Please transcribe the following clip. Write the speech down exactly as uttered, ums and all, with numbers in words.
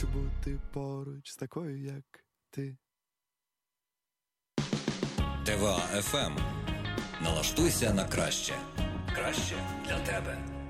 хочу бути поруч з такою, як ти. ТВА еф ем. Налаштуйся на краще. Краще для тебе.